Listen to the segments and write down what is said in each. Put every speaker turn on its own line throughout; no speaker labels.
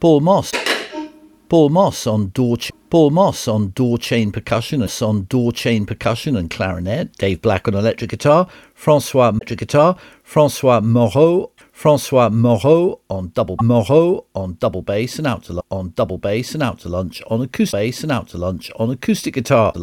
Paul Moss. Paul Moss on door chain percussion and clarinet. Dave Black on electric guitar. Francois Moreau on double bass and out to lunch on acoustic guitar.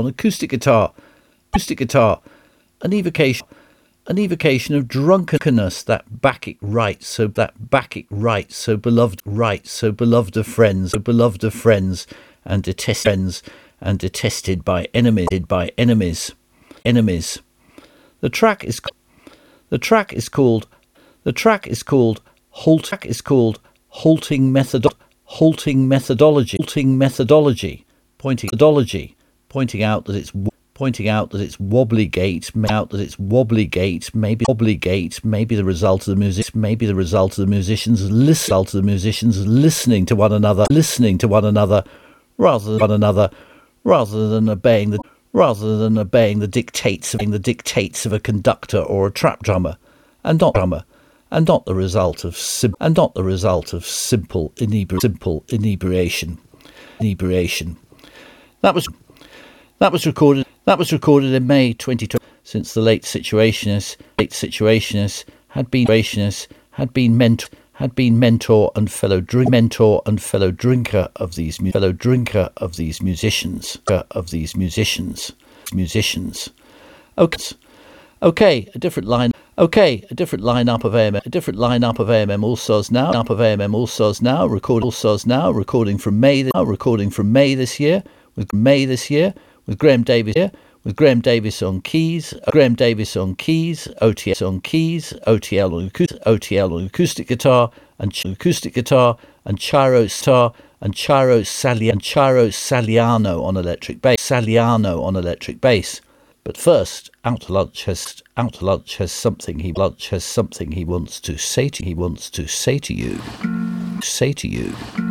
An evocation of drunkenness, that Bacchic rite, so beloved of friends, and detested by enemies. The track is called halting methodology, pointing out that its wobbly gait, maybe the result of the musicians listening to one another, rather than obeying the dictates of a conductor or a trap drummer, and not the result of simple inebriation. That was recorded in May 2020. Since the late Situationists had been mentor and fellow drinker of these musicians. Okay, a different lineup of AMM All Stars now, recording from May this year, with Graham Davis on keys, OTL on acoustic guitar, and Chiro Saliano on electric bass. But first, Out to Lunch has something he wants to say to you.